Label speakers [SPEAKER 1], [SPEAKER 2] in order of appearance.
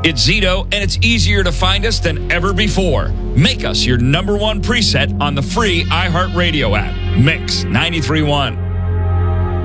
[SPEAKER 1] It's Zito, and it's easier to find us than ever before. Make us your number one preset on the free iHeartRadio app. Mix 93.1.